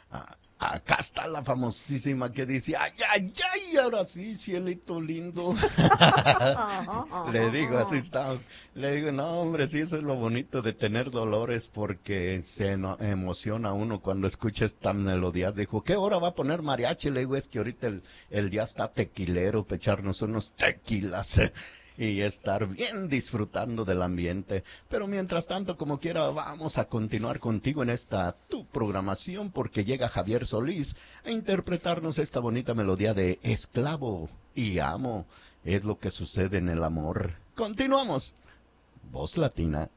Acá está la famosísima que dice, ay, ay, ay, ahora sí, cielito lindo. Le digo, así está. Le digo, no, hombre, sí, eso es lo bonito de tener dolores porque emociona uno cuando escucha estas melodías. Dijo, ¿qué hora va a poner mariachi? Le digo, es que ahorita el día está tequilero, para echarnos unos tequilas. Y estar bien disfrutando del ambiente. Pero mientras tanto, como quiera, vamos a continuar contigo en esta tu programación porque llega Javier Solís a interpretarnos esta bonita melodía de esclavo y amo. Es lo que sucede en el amor. Continuamos. Voz Latina.